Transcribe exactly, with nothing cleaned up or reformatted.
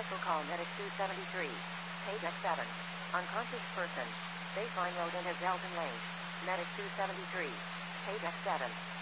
Special call Medic two seventy-three. Page F seven. Unconscious person. Baseline Road into Delton Lane. Medic two seventy-three. Page F seven.